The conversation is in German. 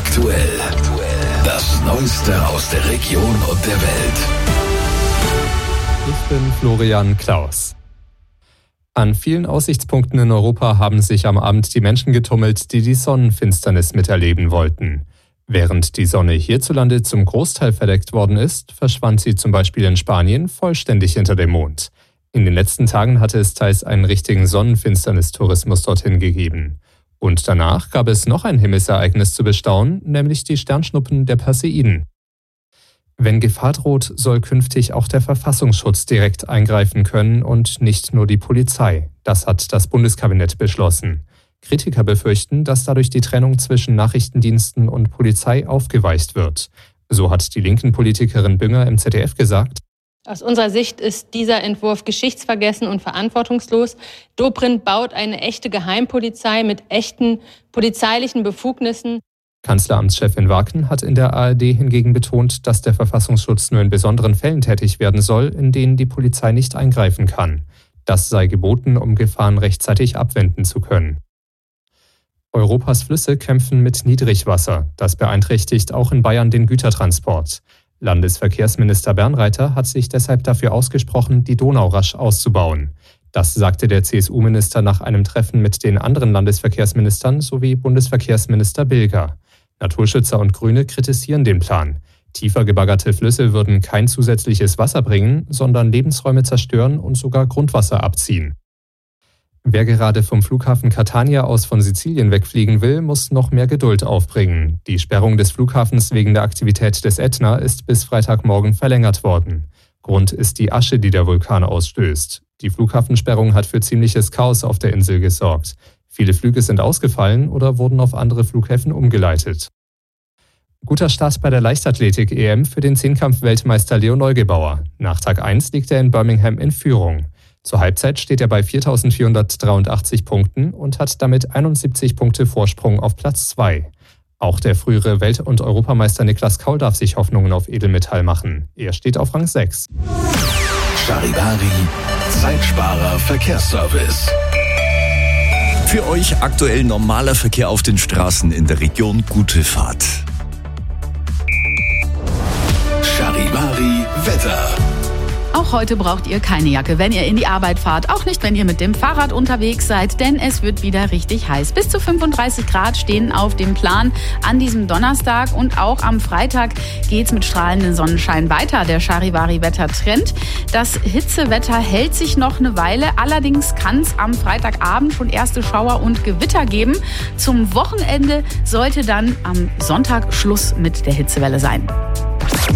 aktuell. Das Neueste aus der Region und der Welt. Ich bin Florian Klaus. An vielen Aussichtspunkten in Europa haben sich am Abend die Menschen getummelt, die die Sonnenfinsternis miterleben wollten. Während die Sonne hierzulande zum Großteil verdeckt worden ist, verschwand sie zum Beispiel in Spanien vollständig hinter dem Mond. In den letzten Tagen hatte es teils einen richtigen Sonnenfinsternis-Tourismus dorthin gegeben. Und danach gab es noch ein Himmelsereignis zu bestaunen, nämlich die Sternschnuppen der Perseiden. Wenn Gefahr droht, soll künftig auch der Verfassungsschutz direkt eingreifen können und nicht nur die Polizei. Das hat das Bundeskabinett beschlossen. Kritiker befürchten, dass dadurch die Trennung zwischen Nachrichtendiensten und Polizei aufgeweicht wird. So hat die linken Politikerin Bünger im ZDF gesagt: Aus unserer Sicht ist dieser Entwurf geschichtsvergessen und verantwortungslos. Dobrindt baut eine echte Geheimpolizei mit echten polizeilichen Befugnissen. Kanzleramtschefin Waken hat in der ARD hingegen betont, dass der Verfassungsschutz nur in besonderen Fällen tätig werden soll, in denen die Polizei nicht eingreifen kann. Das sei geboten, um Gefahren rechtzeitig abwenden zu können. Europas Flüsse kämpfen mit Niedrigwasser. Das beeinträchtigt auch in Bayern den Gütertransport. Landesverkehrsminister Bernreiter hat sich deshalb dafür ausgesprochen, die Donau rasch auszubauen. Das sagte der CSU-Minister nach einem Treffen mit den anderen Landesverkehrsministern sowie Bundesverkehrsminister Bilger. Naturschützer und Grüne kritisieren den Plan. Tiefer gebaggerte Flüsse würden kein zusätzliches Wasser bringen, sondern Lebensräume zerstören und sogar Grundwasser abziehen. Wer gerade vom Flughafen Catania aus von Sizilien wegfliegen will, muss noch mehr Geduld aufbringen. Die Sperrung des Flughafens wegen der Aktivität des Ätna ist bis Freitagmorgen verlängert worden. Grund ist die Asche, die der Vulkan ausstößt. Die Flughafensperrung hat für ziemliches Chaos auf der Insel gesorgt. Viele Flüge sind ausgefallen oder wurden auf andere Flughäfen umgeleitet. Guter Start bei der Leichtathletik-EM für den Zehnkampf-Weltmeister Leo Neugebauer. Nach Tag 1 liegt er in Birmingham in Führung. Zur Halbzeit steht er bei 4.483 Punkten und hat damit 71 Punkte Vorsprung auf Platz 2. Auch der frühere Welt- und Europameister Niklas Kaul darf sich Hoffnungen auf Edelmetall machen. Er steht auf Rang 6. Charivari, Zeitsparer Verkehrsservice. Für euch aktuell normaler Verkehr auf den Straßen in der Region. Gute Fahrt. Charivari Wetter. Auch heute braucht ihr keine Jacke, wenn ihr in die Arbeit fahrt. Auch nicht, wenn ihr mit dem Fahrrad unterwegs seid, denn es wird wieder richtig heiß. Bis zu 35 Grad stehen auf dem Plan an diesem Donnerstag. Und auch am Freitag geht's mit strahlendem Sonnenschein weiter. Der Charivari-Wettertrend. Das Hitzewetter hält sich noch eine Weile. Allerdings kann es am Freitagabend schon erste Schauer und Gewitter geben. Zum Wochenende sollte dann am Sonntag Schluss mit der Hitzewelle sein.